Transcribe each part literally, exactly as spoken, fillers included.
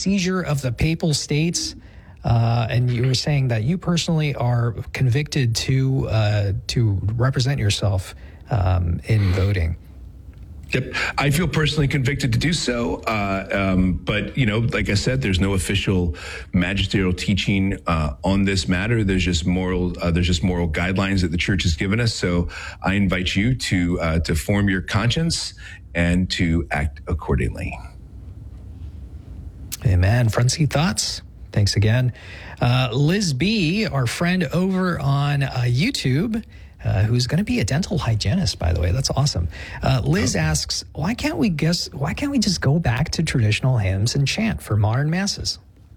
seizure of the Papal States. Uh, and you were saying that you personally are convicted to uh, to represent yourself um, in voting. Yep. I feel personally convicted to do so. Uh, um, but, you know, like I said, there's no official magisterial teaching uh, on this matter. There's just moral uh, there's just moral guidelines that the church has given us. So I invite you to uh, to form your conscience and to act accordingly. Amen. Front seat thoughts? Thanks again. Uh, Liz B., our friend over on uh, YouTube, uh, who's going to be a dental hygienist, by the way. That's awesome. Uh, Liz oh. asks, why can't we guess? Why can't we just go back to traditional hymns and chant for modern masses?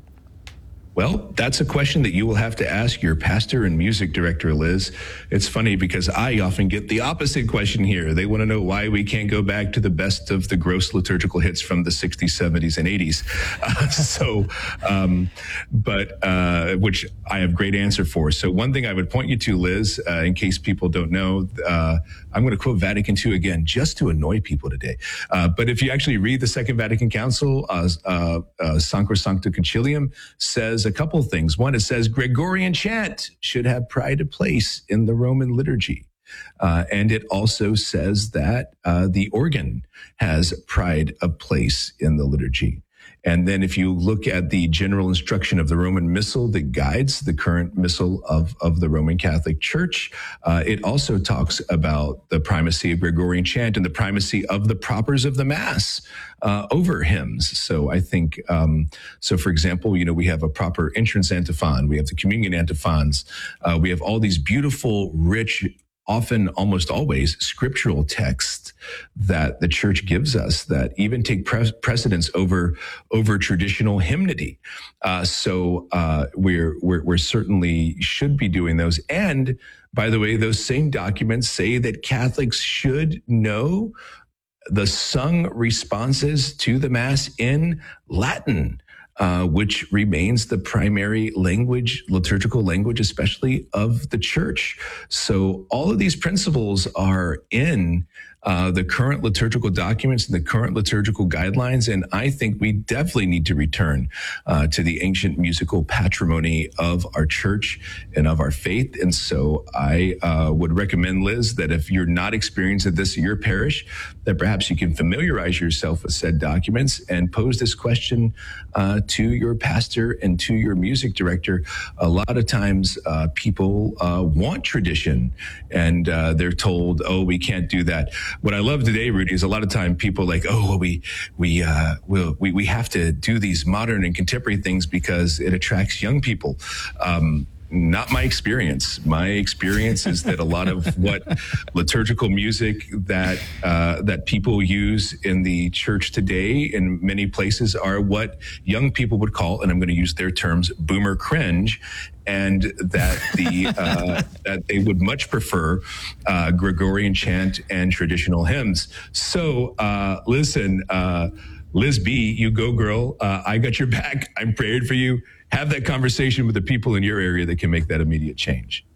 Well, that's a question that you will have to ask your pastor and music director, Liz. It's funny because I often get the opposite question here. They want to know why we can't go back to the best of the gross liturgical hits from the sixties, seventies, and eighties. Uh, so, um, but, uh, which I have great answer for. So one thing I would point you to, Liz, uh, in case people don't know, uh, I'm going to quote Vatican two again, just to annoy people today. Uh, but if you actually read the Second Vatican Council, uh, uh, uh, Sacrosanctum Concilium says a couple of things. One, it says Gregorian chant should have pride of place in the Roman liturgy. Uh, and it also says that uh, the organ has pride of place in the liturgy. And then if you look at the general instruction of the Roman Missal that guides the current Missal of, of the Roman Catholic Church, uh, it also talks about the primacy of Gregorian chant and the primacy of the propers of the Mass uh, over hymns. So I think, um, so for example, you know, we have a proper entrance antiphon, we have the communion antiphons, uh, we have all these beautiful, rich, often almost always scriptural texts that the church gives us that even take pre- precedence over over traditional hymnody. Uh, so uh, we're, we're we're certainly should be doing those. And by the way, those same documents say that Catholics should know the sung responses to the Mass in Latin. Uh, which remains the primary language, liturgical language, especially of the church. So all of these principles are in uh, the current liturgical documents and the current liturgical guidelines. And I think we definitely need to return uh, to the ancient musical patrimony of our church and of our faith. And so I uh, would recommend, Liz, that if you're not experiencing this at your parish, that perhaps you can familiarize yourself with said documents and pose this question uh, to your pastor and to your music director. A lot of times uh, people uh, want tradition and uh, they're told, oh, we can't do that. What I love today, Rudy, is a lot of time people like, oh, well, we we uh, we'll, we we have to do these modern and contemporary things because it attracts young people. Um, Not my experience. My experience is that a lot of what liturgical music that uh, that people use in the church today in many places are what young people would call, and I'm going to use their terms, boomer cringe, and that the uh, that they would much prefer uh, Gregorian chant and traditional hymns. So uh, listen, uh, Liz B., you go, girl. Uh, I got your back. I'm praying for you. Have that conversation with the people in your area that can make that immediate change.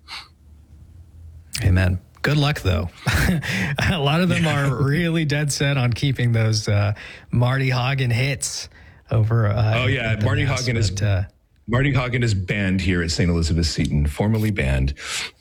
Amen. Good luck, though. A lot of them are really dead set on keeping those uh, Marty Haugen hits over. Uh, oh yeah, Marty Mass, Haugen is uh, Marty Haugen is banned here at Saint Elizabeth Seton, formally banned.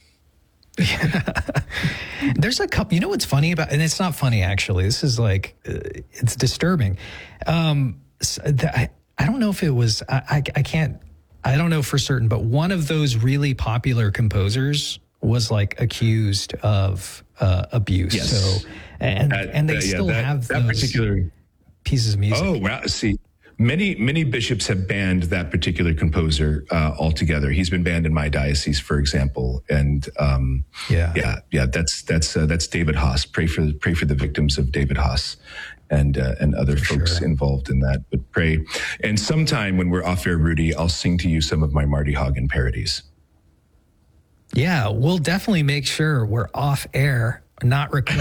There's a couple. You know what's funny about, and it's not funny actually. This is like uh, it's disturbing. Um, so the, I, I don't know if it was. I, I I can't. I don't know for certain, but one of those really popular composers was like accused of uh, abuse. Yes. So and that, and they that, still yeah, that, have that those particular pieces of music. Oh wow! See, many many bishops have banned that particular composer uh, altogether. He's been banned in my diocese, for example. And um, yeah, yeah, yeah. That's that's uh, that's David Haas. Pray for pray for the victims of David Haas. And uh, and other For folks sure. involved in that, but pray. And sometime when we're off air, Rudy, I'll sing to you some of my Marty Haugen parodies. Yeah, we'll definitely make sure we're off air, not recording.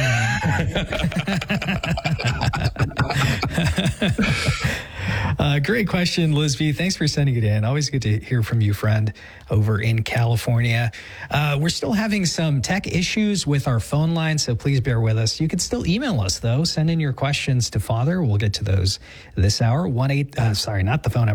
Uh, great question, Liz V. Thanks for sending it in. Always good to hear from you, friend, over in California. Uh, we're still having some tech issues with our phone line, so please bear with us. You can still email us, though. Send in your questions to Father. We'll get to those this hour. One eight. Uh, sorry, not the phone number.